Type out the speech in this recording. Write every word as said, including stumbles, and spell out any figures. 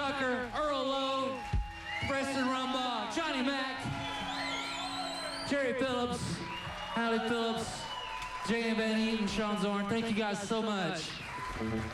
Tucker, Earl Lowe, Preston Rumbaugh, Johnny Mack, Jerry Phillips, Hallie Phillips, J M Van Eaton, Sean Zorn. Thank you guys so much.